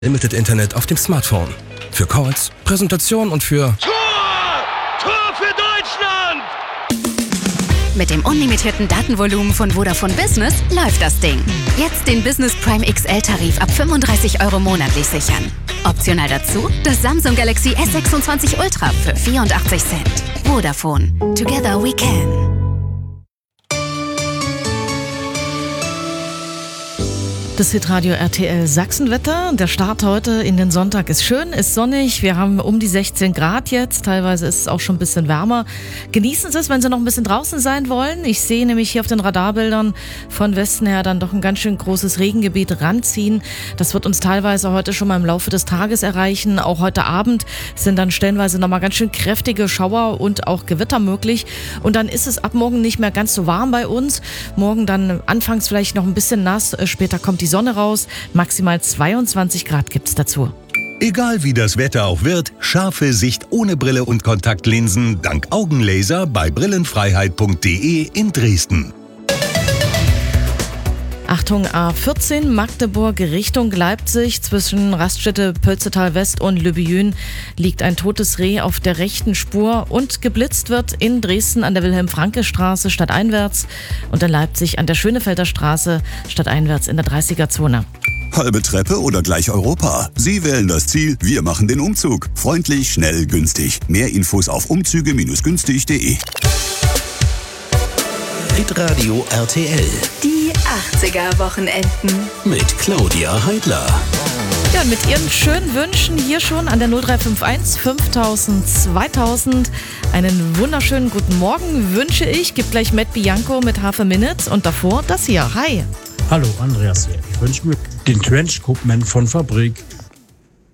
Limited Internet auf dem Smartphone. Für Calls, Präsentation und für Tor für Deutschland! Mit dem unlimitierten Datenvolumen von Vodafone Business läuft das Ding. Jetzt den Business Prime XL-Tarif ab 35 € monatlich sichern. Optional dazu das Samsung Galaxy S26 Ultra für 84 Cent. Vodafone. Together we can. Das Hitradio RTL Sachsenwetter. Der Start heute in den Sonntag ist schön, ist sonnig. Wir haben um die 16 Grad jetzt. Teilweise ist es auch schon ein bisschen wärmer. Genießen Sie es, wenn Sie noch ein bisschen draußen sein wollen. Ich sehe nämlich hier auf den Radarbildern von Westen her dann doch ein ganz schön großes Regengebiet ranziehen. Das wird uns teilweise heute schon mal im Laufe des Tages erreichen. Auch heute Abend sind dann stellenweise nochmal ganz schön kräftige Schauer und auch Gewitter möglich. Und dann ist es ab morgen nicht mehr ganz so warm bei uns. Morgen dann anfangs vielleicht noch ein bisschen nass. Später kommt die Sonne raus. Maximal 22 Grad gibt's dazu. Egal wie das Wetter auch wird, scharfe Sicht ohne Brille und Kontaktlinsen dank Augenlaser bei brillenfreiheit.de in Dresden. Achtung, A14 Magdeburg Richtung Leipzig. Zwischen Raststätte Pölzetal West und Lübbejün liegt ein totes Reh auf der rechten Spur und geblitzt wird in Dresden an der Wilhelm-Franke-Straße stadteinwärts und in Leipzig an der Schönefelder Straße stadteinwärts in der 30er-Zone. Halbe Treppe oder gleich Europa? Sie wählen das Ziel, wir machen den Umzug. Freundlich, schnell, günstig. Mehr Infos auf umzüge-günstig.de. Hitradio RTL. Die 80er-Wochenenden. Mit Claudia Heidler. Ja, und mit Ihren schönen Wünschen hier schon an der 0351 5000 2000. Einen wunderschönen guten Morgen wünsche ich. Gibt gleich Matt Bianco mit Half a Minute und davor das hier. Hi. Hallo, Andreas hier. Ich wünsche mir den Trenchcoat-Man von Fabrik.